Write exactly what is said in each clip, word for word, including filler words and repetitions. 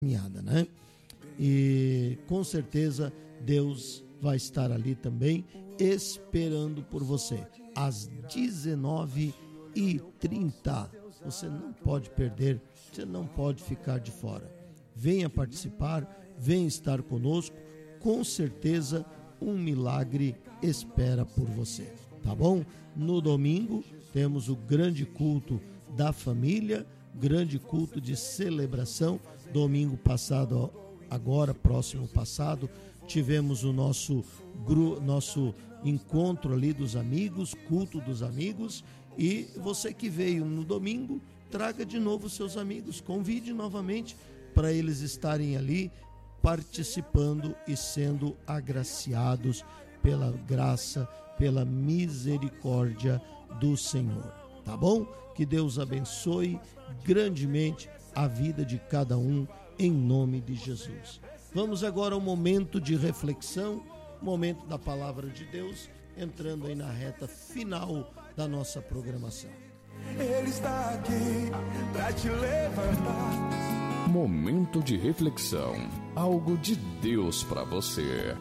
caminhada, né? E com certeza Deus vai estar ali também esperando por você às dezenove e trinta. Você não pode perder, você não pode ficar de fora. Venha participar, venha estar conosco, com certeza um milagre espera por você, tá bom? No domingo temos o grande culto da família, grande culto de celebração. Domingo passado, agora próximo passado, tivemos o nosso nosso encontro ali dos amigos, culto dos amigos, e você que veio no domingo, traga de novo seus amigos, convide novamente para eles estarem ali participando e sendo agraciados pela graça, pela misericórdia do Senhor, tá bom? Que Deus abençoe grandemente a vida de cada um, em nome de Jesus. Vamos agora ao momento de reflexão, momento da palavra de Deus, entrando aí na reta final da nossa programação. Ele está aqui para te levantar. Momento de reflexão, algo de Deus para você.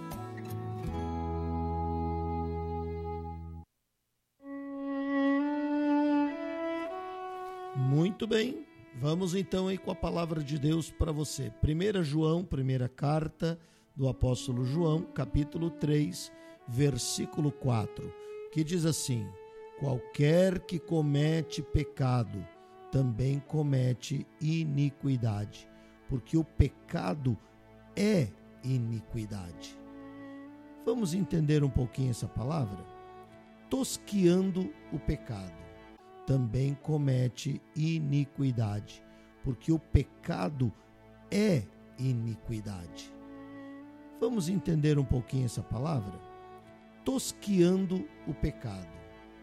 Muito bem, vamos então aí com a palavra de Deus para você. primeira João, primeira carta do apóstolo João, capítulo três, versículo quatro, que diz assim: qualquer que comete pecado também comete iniquidade, porque o pecado é iniquidade. Vamos entender um pouquinho essa palavra? Tosqueando o pecado também comete iniquidade, porque o pecado é iniquidade. Vamos entender um pouquinho essa palavra? Tosqueando o pecado.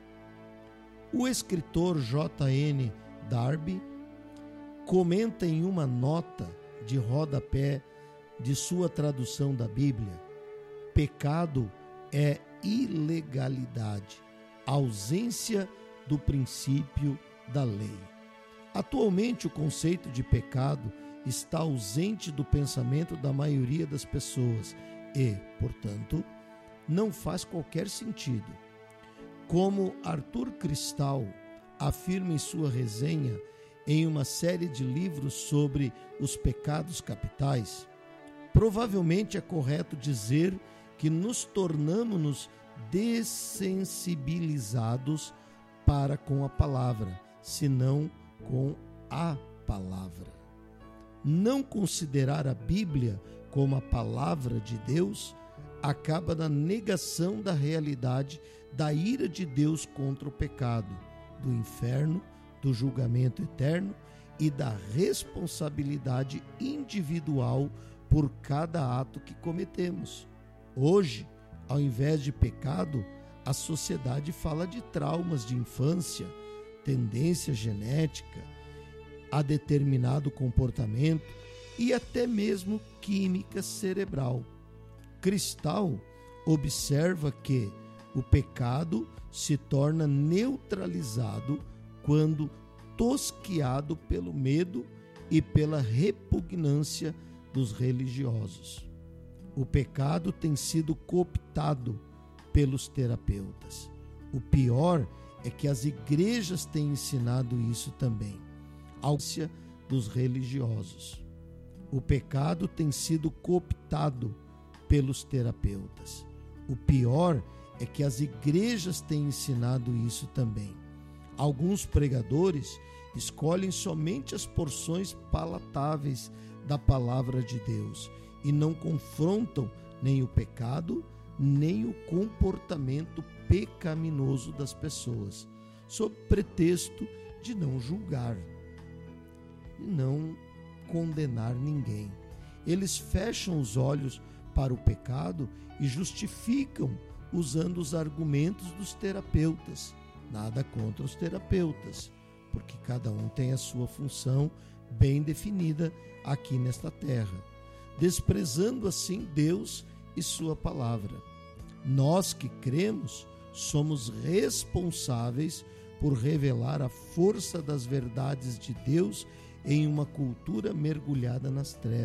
O escritor J N Darby comenta em uma nota de rodapé de sua tradução da Bíblia: pecado é ilegalidade, ausência do princípio da lei. Atualmente, o conceito de pecado está ausente do pensamento da maioria das pessoas e, portanto, não faz qualquer sentido. Como Arthur Cristal afirma em sua resenha em uma série de livros sobre os pecados capitais, provavelmente é correto dizer que nos tornamos dessensibilizados para com a palavra, senão com a palavra. Não considerar a Bíblia como a palavra de Deus acaba na negação da realidade da ira de Deus contra o pecado, do inferno, do julgamento eterno e da responsabilidade individual por cada ato que cometemos. Hoje, ao invés de pecado, a sociedade fala de traumas de infância, tendência genética a determinado comportamento e até mesmo química cerebral. Cristal observa que o pecado se torna neutralizado quando tosqueado pelo medo e pela repugnância dos religiosos. O pecado tem sido cooptado pelos terapeutas. O pior é que as igrejas têm ensinado isso também. A ausência dos religiosos. O pecado tem sido cooptado pelos terapeutas. O pior é que as igrejas têm ensinado isso também. Alguns pregadores escolhem somente as porções palatáveis da palavra de Deus e não confrontam nem o pecado, nem o comportamento pecaminoso das pessoas, sob pretexto de não julgar e não condenar ninguém. Eles fecham os olhos para o pecado e justificam usando os argumentos dos terapeutas. Nada contra os terapeutas, porque cada um tem a sua função bem definida aqui nesta terra, desprezando assim Deus e sua palavra. Nós que cremos somos responsáveis por revelar a força das verdades de Deus em uma cultura mergulhada nas trevas.